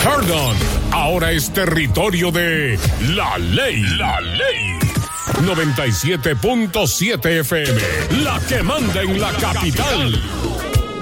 Perdón, ahora es territorio de La Ley. La Ley. 97.7 FM, la que manda en la capital.